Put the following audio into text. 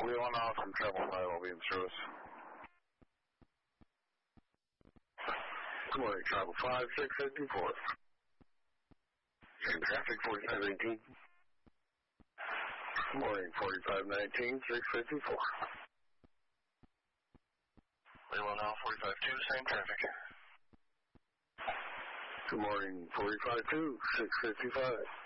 We want off from Travel 5, I'll be in service. Good morning, Travel 5, 654. In traffic, 4519. Good morning, 4519, 654. We want off 45-2, same traffic. Good morning, 45-2, 655.